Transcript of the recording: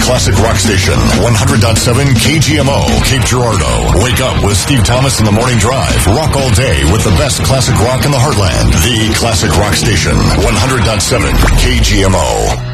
classic rock station, 100.7 KGMO, Cape Girardeau. Wake up with Steve Thomas in the morning drive. Rock all day with the best classic rock in the heartland. The classic rock station, 100.7 KGMO.